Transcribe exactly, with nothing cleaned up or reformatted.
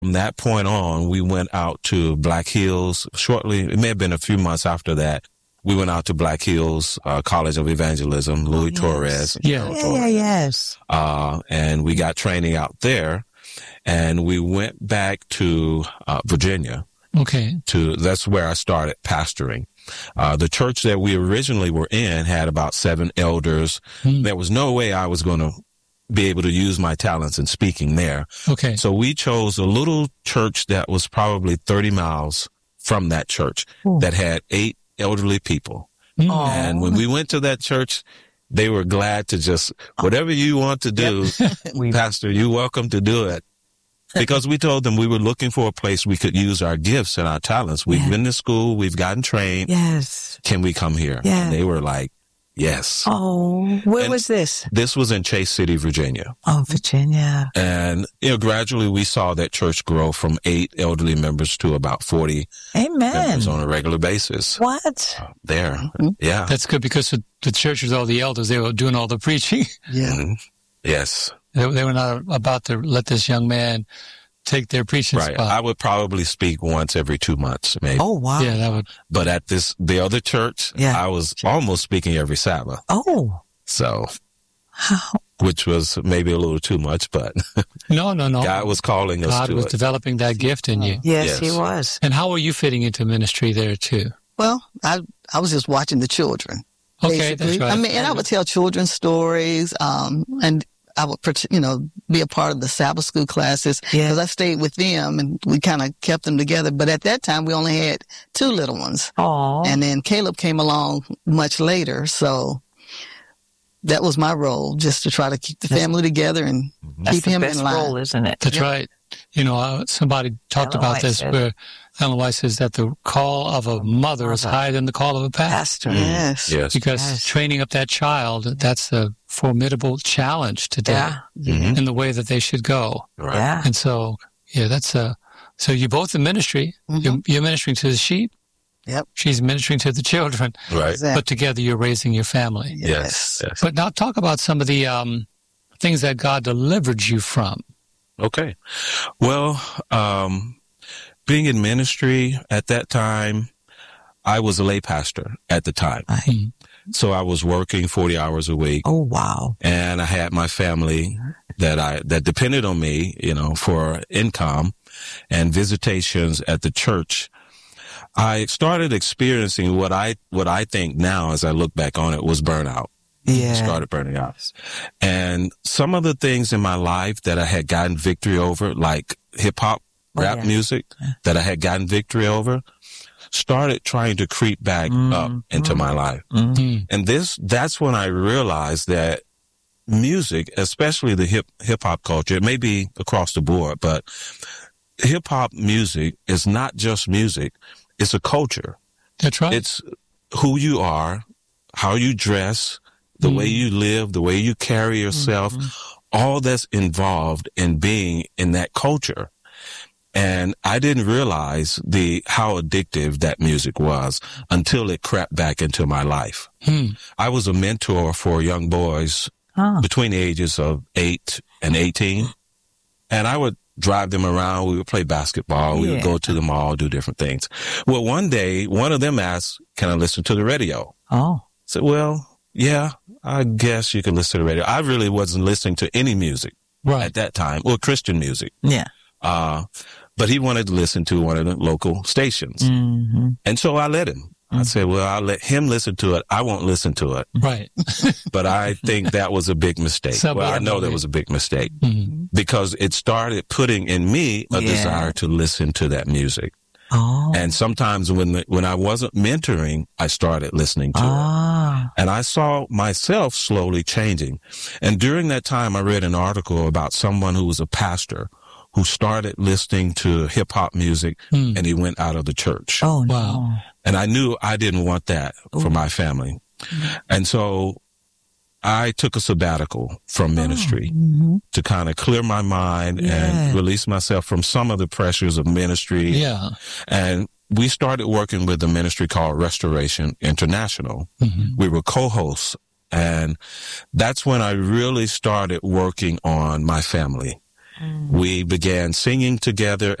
From that point on, we went out to Black Hills. Shortly, it may have been a few months after that, we went out to Black Hills uh, College of Evangelism, Louis yes. Torres. Yeah, yeah, Torres. yeah, yes. Uh, and we got training out there, and we went back to uh, Virginia. Okay. To that's where I started pastoring. Uh, the church that we originally were in had about seven elders. Hmm. There was no way I was going to be able to use my talents in speaking there. Okay. So we chose a little church that was probably thirty miles from that church Ooh. That had eight elderly people. Mm. And when we went to that church, they were glad to just, whatever you want to do, yep. Pastor, you're welcome to do it. Because we told them we were looking for a place we could use our gifts and our talents. We've yes. been to school. We've gotten trained. Yes. Can we come here? Yes. And they were like, yes. Oh, where and was this? This was in Chase City, Virginia. Oh, Virginia. And, you know, gradually we saw that church grow from eight elderly members to about forty Amen. members on a regular basis. What? Uh, there. Mm-hmm. Yeah. That's good because the church was all the elders. They were doing all the preaching. Yeah. Mm-hmm. Yes. They, they were not about to let this young man take their preaching right. spot. I would probably speak once every two months, maybe. Oh, wow. Yeah, that would. But at this, the other church, yeah. I was almost speaking every Sabbath. Oh. So, how? Which was maybe a little too much, but. No, no, no. God was calling us God to was it. developing that gift in you. Yes, yes, he was. And how were you fitting into ministry there, too? Well, I I was just watching the children. Okay, basically. that's right. I mean, and I would tell children's stories, um, and I would, you know, be a part of the Sabbath school classes because yeah. I stayed with them and we kind of kept them together. But at that time, we only had two little ones. Aww. And then Caleb came along much later. So that was my role, just to try to keep the that's, family together and keep him the best in line. Role, isn't it? That's yep. right. You know, uh, somebody talked Ellen about White this said. where Ellen White says that the call of a mother Mother. is higher than the call of a pastor. Pastor. Mm. Yes. Yes. Because Yes. training up that child, that's a formidable challenge today Yeah. Mm-hmm. in the way that they should go. Right. Yeah. And so, yeah, that's a, so you're both in ministry. Mm-hmm. You're, you're ministering to the sheep. Yep. She's ministering to the children. Right. Exactly. But together you're raising your family. Yes. yes. But now talk about some of the um, things that God delivered you from. Okay. Well, um, being in ministry at that time, I was a lay pastor at the time. Right. So I was working forty hours a week. Oh, wow. And I had my family that I, that depended on me, you know, for income and visitations at the church. I started experiencing what I, what I think now as I look back on it was burnout. Yeah. Started burning out. And some of the things in my life that I had gotten victory over, like hip hop, oh, rap yeah. music, yeah. that I had gotten victory over, started trying to creep back mm, up into mm, my life. Mm. And this, that's when I realized that music, especially the hip, hip hop culture, it may be across the board, but hip hop music is not just music. It's a culture. That's right. It's who you are, how you dress, the mm. way you live, the way you carry yourself, mm-hmm. all that's involved in being in that culture. And I didn't realize the how addictive that music was until it crept back into my life. Hmm. I was a mentor for young boys Huh. between the ages of eight and eighteen. And I would drive them around. We would play basketball. We Yeah. would go to the mall, do different things. Well, one day, one of them asked, can I listen to the radio? Oh. I said, well, yeah, I guess you can listen to the radio. I really wasn't listening to any music right. at that time, or Christian music. Yeah. Uh, but he wanted to listen to one of the local stations. Mm-hmm. And so I let him. Mm-hmm. I said, well, I'll let him listen to it. I won't listen to it. Right. But I think that was a big mistake. Somebody well, I know movie. that was a big mistake Mm-hmm. because it started putting in me a Yeah. desire to listen to that music. Oh. And sometimes when the, when I wasn't mentoring, I started listening to ah. it. And I saw myself slowly changing. And during that time, I read an article about someone who was a pastor who started listening to hip hop music Hmm. and he went out of the church. Oh, no. Wow. And I knew I didn't want that for Ooh. my family. And so I took a sabbatical from ministry Mm-hmm. to kind of clear my mind Yeah. and release myself from some of the pressures of ministry. Yeah. And we started working with a ministry called Restoration International. Mm-hmm. We were co-hosts. And that's when I really started working on my family We began singing together